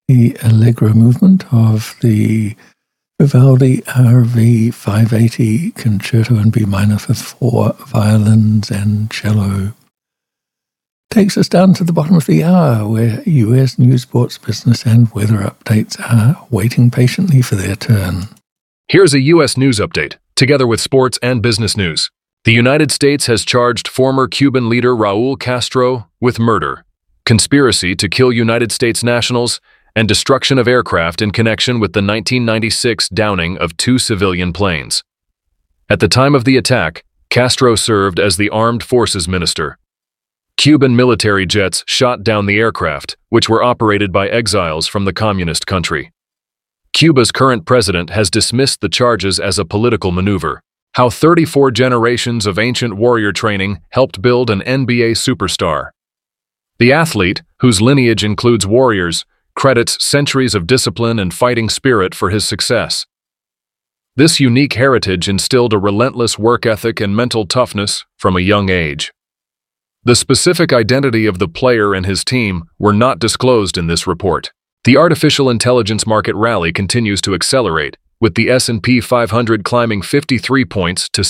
the Allegro movement of the Vivaldi RV 580 Concerto in B minor for 4 violins and cello. Takes us down to the bottom of the hour, where US news, sports, business, and weather updates are waiting patiently for their turn. Here's a U.S. news update, together with sports and business news. The United States has charged former Cuban leader Raul Castro with murder, conspiracy to kill United States nationals, and destruction of aircraft in connection with the 1996 downing of 2 civilian planes. At the time of the attack, Castro served as the Armed Forces Minister. Cuban military jets shot down the aircraft, which were operated by exiles from the communist country. Cuba's current president has dismissed the charges as a political maneuver. How 34 generations of ancient warrior training helped build an NBA superstar. The athlete, whose lineage includes warriors, credits centuries of discipline and fighting spirit for his success. This unique heritage instilled a relentless work ethic and mental toughness from a young age. The specific identity of the player and his team were not disclosed in this report. The artificial intelligence market rally continues to accelerate, with the S&P 500 climbing 53 points to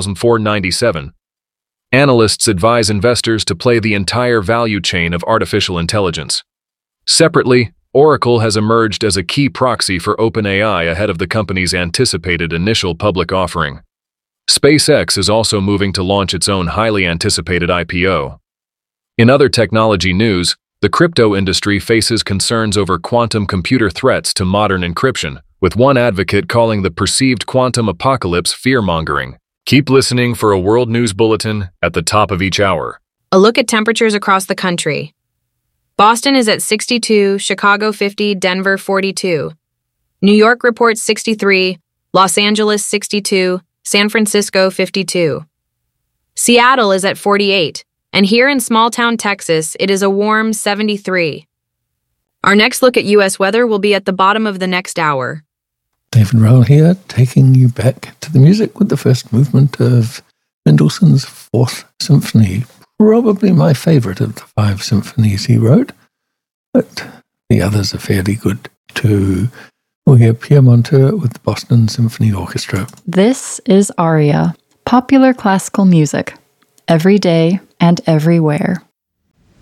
7,497. Analysts advise investors to play the entire value chain of artificial intelligence. Separately, Oracle has emerged as a key proxy for OpenAI ahead of the company's anticipated initial public offering. SpaceX is also moving to launch its own highly anticipated IPO. In other technology news, the crypto industry faces concerns over quantum computer threats to modern encryption, with one advocate calling the perceived quantum apocalypse fear-mongering. Keep listening for a world news bulletin at the top of each hour. A look at temperatures across the country. Boston is at 62, Chicago 50, Denver 42. New York reports 63, Los Angeles 62, San Francisco 52. Seattle is at 48, and here in small-town Texas, it is a warm 73. Our next look at U.S. weather will be at the bottom of the next hour. David Rowell here, taking you back to the music with the first movement of Mendelssohn's Fourth Symphony, probably my favorite of the 5 symphonies he wrote, but the others are fairly good too. We'll hear Pierre Monteux with the Boston Symphony Orchestra. This is Aria, popular classical music, every day and everywhere.